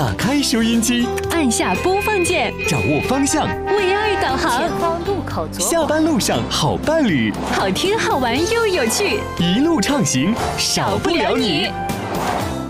打开收音机， 按下播放键， 掌握方向， 为爱导航。 前方路口左下班路上好伴侣， 好听好玩又有趣， 一路畅行，少不了你。